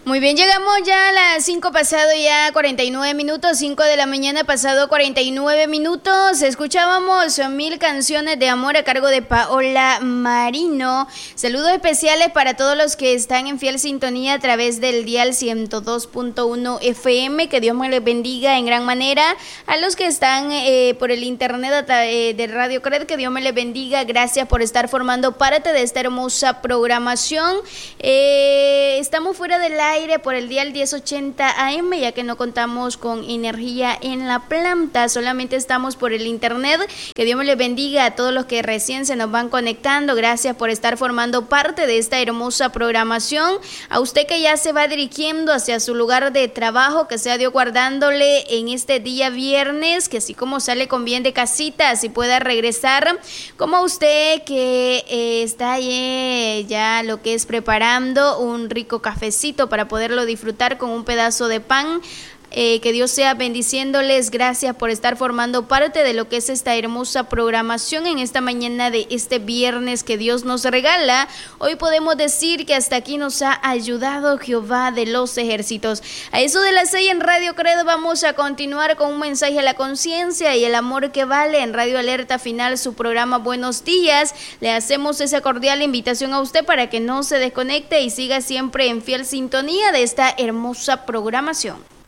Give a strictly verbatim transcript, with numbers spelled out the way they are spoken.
Muy bien, llegamos ya a las cinco pasado ya cuarenta y nueve minutos, cinco de la mañana pasado cuarenta y nueve minutos. Escuchábamos Mil Canciones de Amor a cargo de Paola Marino. Saludos especiales para todos los que están en fiel sintonía a través del dial ciento dos punto uno F M. Que Dios me les bendiga en gran manera. A los que están eh, por el internet eh, de Radio Cred, que Dios me les bendiga. Gracias por estar formando parte de esta hermosa programación. Eh, estamos fuera del aire por el dial diez ochenta A M, ya que no contamos con energía en la planta, solamente estamos por el internet. Que Dios me les bendiga a todos los que recién se nos van conectando. Gracias por estar formando parte de esta hermosa programación. A usted que ya se va dirigiendo hacia su lugar de trabajo, que sea Dios guardándole en este día viernes, que así como sale con bien de casita, así pueda regresar. Como a usted que eh, está ahí ya lo que es preparando un rico cafecito para poderlo disfrutar con un pedazo de pan. Eh, que Dios sea bendiciéndoles. Gracias por estar formando parte de lo que es esta hermosa programación en esta mañana de este viernes que Dios nos regala. Hoy podemos decir que hasta aquí nos ha ayudado Jehová de los ejércitos. A eso de las seis en Radio Credo vamos a continuar con un mensaje a la conciencia y el amor que vale en Radio Alerta Final, su programa Buenos Días. Le hacemos esa cordial invitación a usted para que no se desconecte y siga siempre en fiel sintonía de esta hermosa programación.